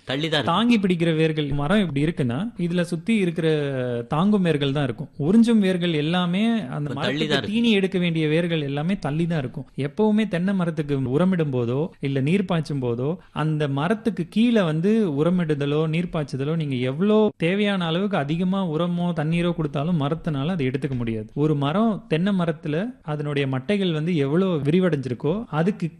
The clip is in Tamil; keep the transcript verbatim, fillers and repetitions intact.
தள்ளிதான் இருக்கு. தாங்கி பிடிக்கிற வேர்கள் மரம் இப்படி இருக்குன்னா இதுல சுத்தி இருக்கிற தாங்கும் வேர்கள் தான் இருக்கும். உறிஞ்சும் வேர்கள் எல்லாமே அந்த தள்ளி மரத்துக்கு தான் இருக்கு. தீனி எடுக்க வேண்டிய வேர்கள் எல்லாமே தள்ளி தான் இருக்கும். எப்பவுமே தென்னை மரத்துக்கு உரமிடும் போதோ இல்ல நீர் பாய்ச்சும் போதோ அந்த மரத்துக்கு கீழே வந்து உரமிடுதலோ நீர் பாய்ச்சுதலோ நீங்க எவ்வளோ தேவையான அளவுக்கு அதிகமா உரமோ தண்ணீரோ கொடுத்தாலும் மரத்தினால அதை எடுத்துக்க முடியாது. ஒரு மரம் தென்னை மரத்துல அதனுடைய மட்டைகள் வந்து எவ்வளவு விரிவடைஞ்சிருக்கோ அதுக்கு